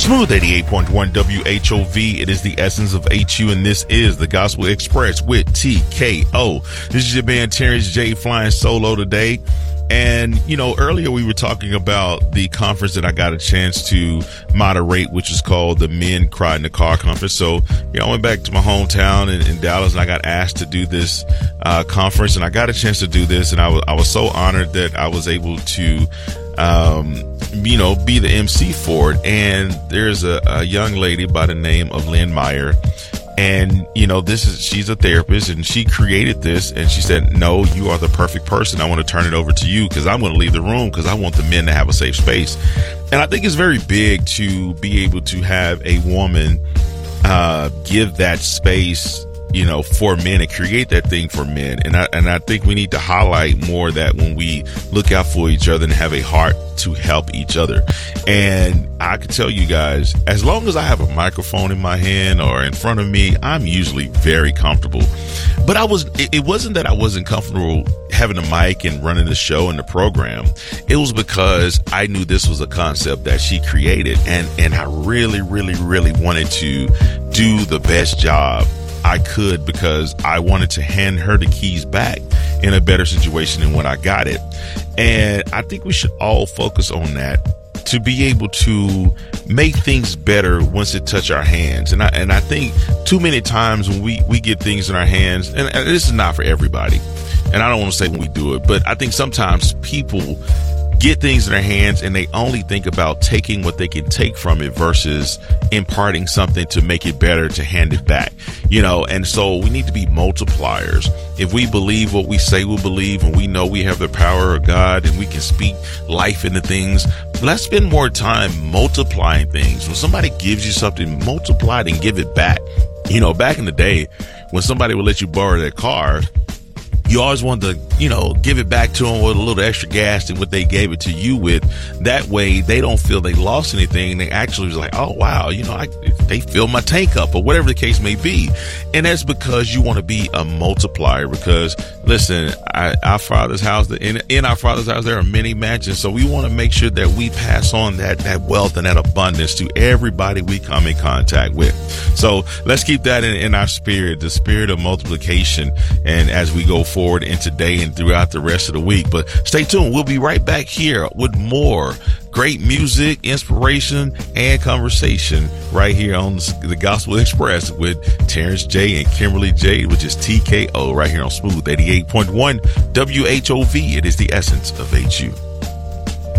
Smooth 88.1 WHOV. It is the essence of HU, and this is the Gospel Express with TKO. This is your man Terrence J flying solo today. And, you know, earlier we were talking about the conference that I got a chance to moderate, which is called the Men Cry in the Car Conference. So, you know, I went back to my hometown in Dallas, and I got asked to do this conference, and I got a chance to do this. And I was so honored that I was able to be the MC for it. And there's a young lady by the name of Lynn Meyer. And, you know, she's a therapist, and she created this, and she said, no, you are the perfect person. I want to turn it over to you because I'm going to leave the room because I want the men to have a safe space. And I think it's very big to be able to have a woman give that space, you know, for men and create that thing for men. And I think we need to highlight more that when we look out for each other and have a heart to help each other. And I can tell you guys, as long as I have a microphone in my hand or in front of me, I'm usually very comfortable. But it wasn't that I wasn't comfortable having a mic and running the show and the program. It was because I knew this was a concept that she created. And I really, really, really wanted to do the best job I could because I wanted to hand her the keys back in a better situation than when I got it. And I think we should all focus on that to be able to make things better once it touch our hands. And I think too many times when we get things in our hands, and this is not for everybody, and I don't want to say when we do it, but I think sometimes people get things in their hands and they only think about taking what they can take from it versus imparting something to make it better, to hand it back, you know. And so we need to be multipliers. If we believe what we say we believe, and we know we have the power of God and we can speak life into things, let's spend more time multiplying things. When somebody gives you something, multiply it and give it back. You know, back in the day when somebody would let you borrow their car, you always want to, you know, give it back to them with a little extra gas than what they gave it to you with. That way they don't feel they lost anything. They actually was like, oh, wow, you know, they filled my tank up, or whatever the case may be. And that's because you want to be a multiplier. Because listen, our Father's house, in our Father's house, there are many mansions. So we want to make sure that we pass on that wealth and that abundance to everybody we come in contact with. So let's keep that in our spirit, the spirit of multiplication. And as we go forward in today and throughout the rest of the week. But stay tuned. We'll be right back here with more great music, inspiration, and conversation right here on the Gospel Express with Terrence J and Kimberly J, which is TKO, right here on Smooth 88.1 WHOV. It is the essence of HU.